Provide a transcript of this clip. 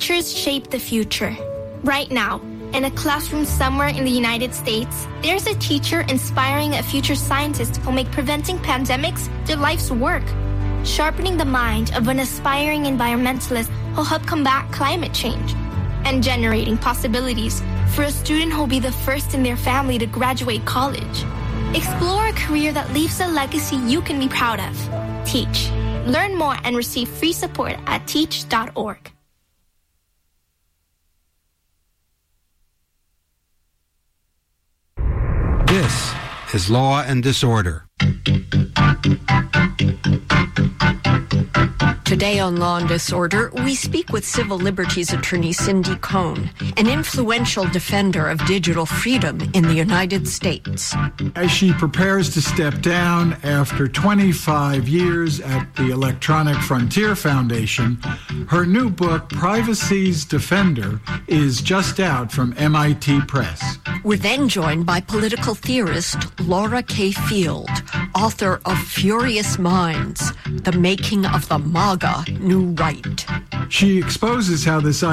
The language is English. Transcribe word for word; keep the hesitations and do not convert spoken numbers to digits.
Teachers shape the future. Right now, in a classroom somewhere in the United States, there's a teacher inspiring a future scientist who'll make preventing pandemics their life's work. Sharpening the mind of an aspiring environmentalist who'll help combat climate change. And generating possibilities for a student who'll be the first in their family to graduate college. Explore a career that leaves a legacy you can be proud of. Teach. Learn more and receive free support at teach dot org. This is Law and Disorder. Today on Law and Disorder, we speak with civil liberties attorney Cindy Cohn, an influential defender of digital freedom in the United States. As she prepares to step down after twenty-five years at the Electronic Frontier Foundation, her new book, Privacy's Defender, is just out from M I T Press. We're then joined by political theorist Laura K. Field, author of Furious Minds, The Making of the MAGA New Right. She exposes how this